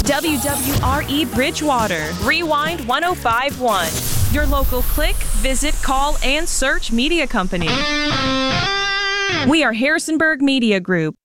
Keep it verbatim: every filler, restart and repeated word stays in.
W W R E Bridgewater, Rewind one oh five point one. Your local click, visit, call, and search media company. We are Harrisonburg Media Group.